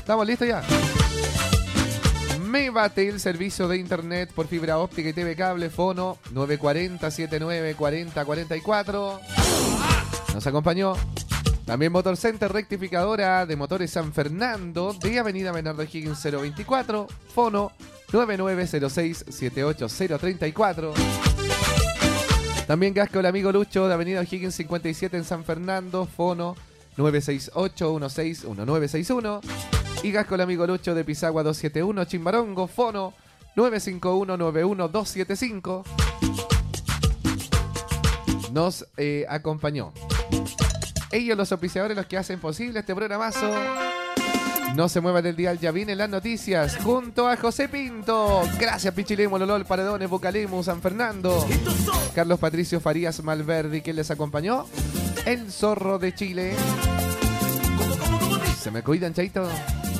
¿Estamos listos ya? Mevatel, servicio de internet por fibra óptica y TV cable, fono 940-7940-44. Nos acompañó también Motor Center, rectificadora de motores San Fernando, de Avenida Bernardo Higgins 024, fono 9906-78034. También gas con el amigo Lucho, de Avenida Higgins 57 en San Fernando, fono 968-161961. Y gas con el amigo Lucho de Pisagua 271, Chimbarongo, fono 951-91275. Nos acompañó. Ellos, los auspiciadores, los que hacen posible este programazo. No se muevan del dial, ya vienen las noticias junto a José Pinto. Gracias Pichilemo, Lolol, Paredones, Bucalemu, San Fernando. Carlos Patricio Farías Malverdi, quien les acompañó. El Zorro de Chile. Se me cuidan, chaito.